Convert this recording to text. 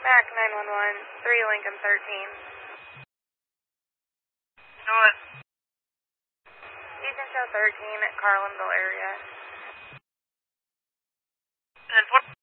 Mac 911, 3 Lincoln 13. Do it. You can show 13 at Carlinville area. And what?